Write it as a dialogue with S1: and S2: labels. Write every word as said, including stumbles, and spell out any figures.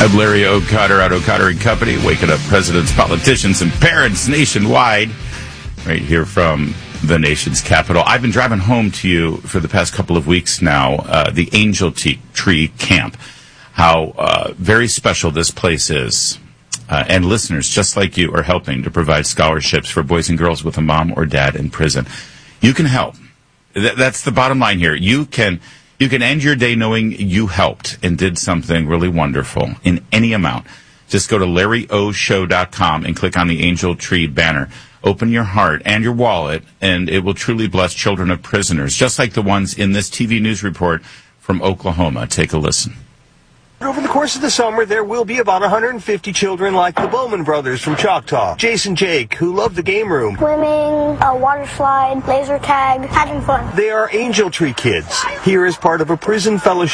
S1: I'm Larry O'Cotter at O'Cotter and Company, waking up presidents, politicians, and parents nationwide, right here from the nation's capital. I've been driving home to you for the past couple of weeks now, uh, the Angel T- Tree Camp, how uh, very special this place is. Uh, and listeners just like you are helping to provide scholarships for boys and girls with a mom or dad in prison. You can help. Th- that's the bottom line here. You can... You can end your day knowing you helped and did something really wonderful in any amount. Just go to larry o show dot com and click on the Angel Tree banner. Open your heart and your wallet, and it will truly bless children of prisoners, just like the ones in this T V news report from Oklahoma. Take a listen.
S2: Over the course of the summer, there will be about one hundred fifty children like the Bowman brothers from Choctaw. Jason Jake, who love the game room.
S3: Swimming, a water slide, laser tag, having fun.
S2: They are Angel Tree kids, here as part of a prison fellowship.